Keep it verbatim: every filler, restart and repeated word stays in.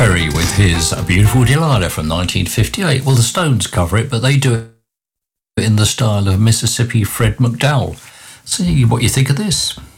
Perry with his A Beautiful Delilah from nineteen fifty-eight. Well, the Stones cover it, but they do it in the style of Mississippi Fred McDowell. See what you think of this.